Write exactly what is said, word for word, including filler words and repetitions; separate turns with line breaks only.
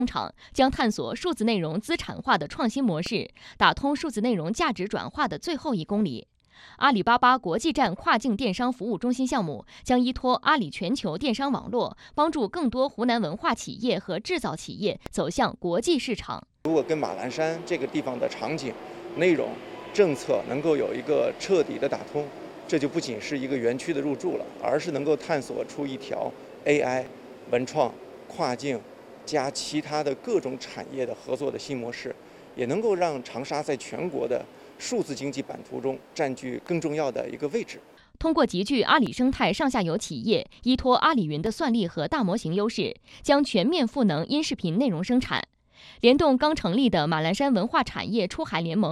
工厂将探索数字内容资产化的创新模式，打通数字内容价值转化的最后一公里。阿里巴巴国际站跨境电商服务中心项目将依托阿里全球电商网络，帮助更多湖南文化企业和制造企业走向国际市场。
如果跟马栏山这个地方的场景、内容、政策能够有一个彻底的打通，这就不仅是一个园区的入驻了，而是能够探索出一条 A I、文创、跨境加其他的各种产业的合作的新模式，也能够让长沙在全国的数字经济版图中占据更重要的一个位置。
通过集聚阿里生态上下游企业，依托阿里云的算力和大模型优势，将全面赋能音视频内容生产。联动刚成立的马栏山文化产业出海联盟